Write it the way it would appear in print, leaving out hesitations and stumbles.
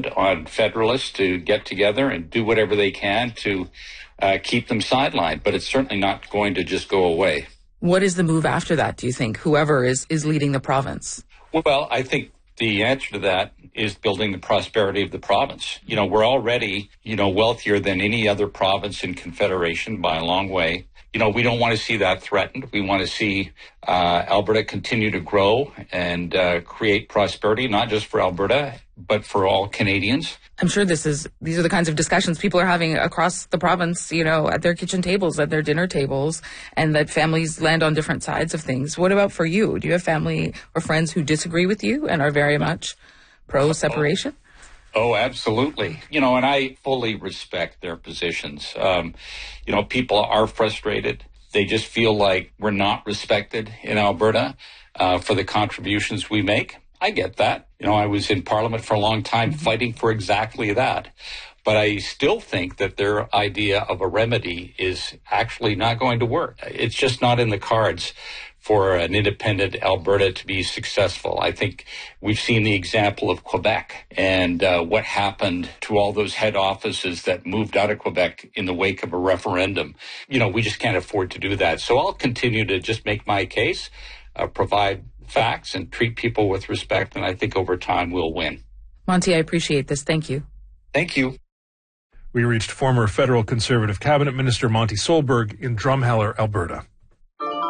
on Federalists to get together and do whatever they can to keep them sidelined. But it's certainly not going to just go away. What is the move after that, do you think, whoever is leading the province? Well, I think the answer to that is building the prosperity of the province. We're already, wealthier than any other province in Confederation by a long way. We don't want to see that threatened. We want to see Alberta continue to grow and create prosperity, not just for Alberta, but for all Canadians. I'm sure these are the kinds of discussions people are having across the province, at their kitchen tables, at their dinner tables, and that families land on different sides of things. What about for you? Do you have family or friends who disagree with you and are very much pro-separation? Oh, absolutely. And I fully respect their positions. People are frustrated. They just feel like we're not respected in Alberta for the contributions we make. I get that. I was in Parliament for a long time fighting for exactly that. But I still think that their idea of a remedy is actually not going to work. It's just not in the cards for an independent Alberta to be successful. I think we've seen the example of Quebec and what happened to all those head offices that moved out of Quebec in the wake of a referendum. We just can't afford to do that. So I'll continue to just make my case, provide facts, and treat people with respect, and I think over time we'll win. Monty, I appreciate this. Thank you. Thank you. We reached former federal Conservative Cabinet Minister Monty Solberg in Drumheller, Alberta.